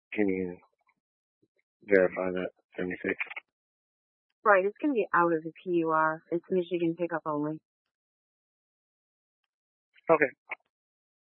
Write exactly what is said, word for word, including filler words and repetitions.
Can you verify that for me, please? Right, it's going to be out of the P U R. It's Michigan pickup only. Okay.